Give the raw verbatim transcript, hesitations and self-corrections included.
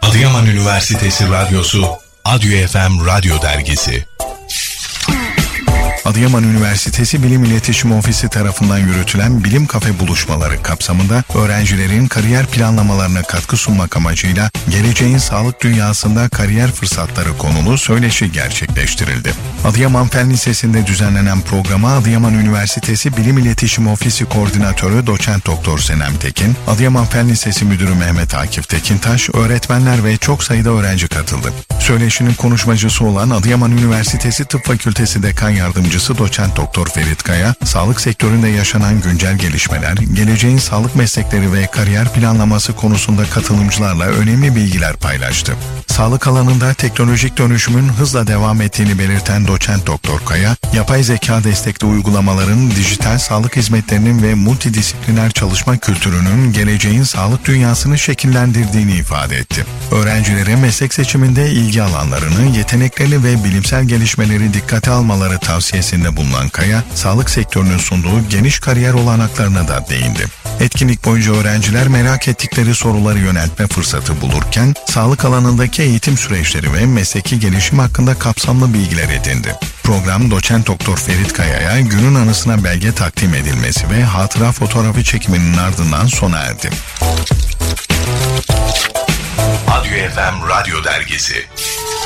Adıyaman Üniversitesi Radyosu, Adyo F M Radyo Dergisi. Adıyaman Üniversitesi Bilim İletişim Ofisi tarafından yürütülen Bilim Kafe buluşmaları kapsamında öğrencilerin kariyer planlamalarına katkı sunmak amacıyla geleceğin sağlık dünyasında kariyer fırsatları konulu söyleşi gerçekleştirildi. Adıyaman Fen Lisesi'nde düzenlenen programa Adıyaman Üniversitesi Bilim İletişim Ofisi Koordinatörü Doçent Doktor Senem Tekin, Adıyaman Fen Lisesi Müdürü Mehmet Akif Tekintaş, öğretmenler ve çok sayıda öğrenci katıldı. Söyleşinin konuşmacısı olan Adıyaman Üniversitesi Tıp Fakültesi Dekan Yardımcısı Doçent Doktor Ferit Kaya, sağlık sektöründe yaşanan güncel gelişmeler, geleceğin sağlık meslekleri ve kariyer planlaması konusunda katılımcılarla önemli bilgiler paylaştı. Sağlık alanında teknolojik dönüşümün hızla devam ettiğini belirten Doçent Doktor Kaya, yapay zeka destekli uygulamaların dijital sağlık hizmetlerinin ve multidisipliner çalışma kültürünün geleceğin sağlık dünyasını şekillendirdiğini ifade etti. Öğrencilere meslek seçiminde ilgi alanlarını, yetenekleri ve bilimsel gelişmeleri dikkate almaları tavsiyesinde bulunan Kaya, sağlık sektörünün sunduğu geniş kariyer olanaklarına da değindi. Etkinlik boyunca öğrenciler merak ettikleri soruları yöneltme fırsatı bulurken, sağlık alanındaki eğitim süreçleri ve mesleki gelişim hakkında kapsamlı bilgiler edindi. Program Doçent Doktor Ferit Kaya'ya günün anısına belge takdim edilmesi ve hatıra fotoğrafı çekiminin ardından sona erdi. Adyo F M Radyo Dergisi.